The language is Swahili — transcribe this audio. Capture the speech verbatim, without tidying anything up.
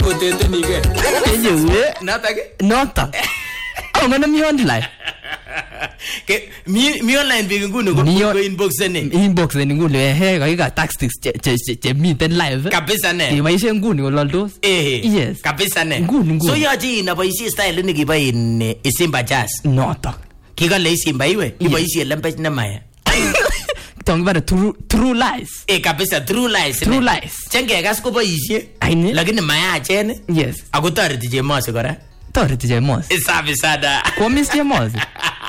kotetenige. Yewe. Notok. Notok. Oh, ngana mi online. Ke mi mi online big nguni ko inbox ni. Inbox ni nguni he kaika tactics che che che miten live. Kabisa ne. Ibaishe nguni ngololdos. Eh. Yes. Kabisa ne. Nguni nguni. So yaji inabaishe style ni kiba in Simba Jazz. Notok. Kikale Simba iwe. Ibaishe lempech na maya. Talking about true true lies. Eh kabisa true lies. True lies. Chenge gas ko baishe. Aine. Lakini maya achene. Yes. Ako tariti je mose kora. Tariti je mose. Isabi sada. Kwa miss je mose.